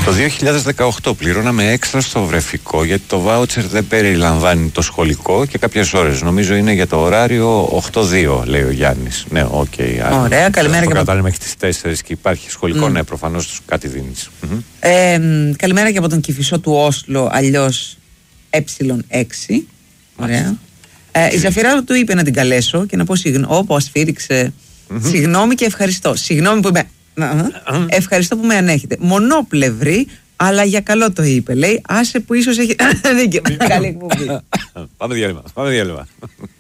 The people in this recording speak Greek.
Το 2018 πληρώναμε έξτρα στο βρεφικό γιατί το βάουτσερ δεν περιλαμβάνει το σχολικό και κάποιες ώρες. Νομίζω είναι για το ωράριο 8-2, λέει ο Γιάννης. Ναι, οκ. Ωραία, καλημέρα. Το κατάλληλα μέχρι τις 4 και υπάρχει σχολικό, ναι, προφανώς κάτι δίνεις. Καλημέρα και από τον Κηφισό του Όσλο, αλλιώς Ε6. Ωραία. Η Ζαφυρά του είπε να την καλέσω και να πω συγγνώμη, σφύριξε. Συγγνώμη και ευχαριστώ. Συγγνώμη που ευχαριστώ που με ανέχετε. Μονόπλευρη, αλλά για καλό το είπε. Λέει, άσε που ίσως έχει δίκιο. Καλή εκπομπή. Πάμε διάλειμμα.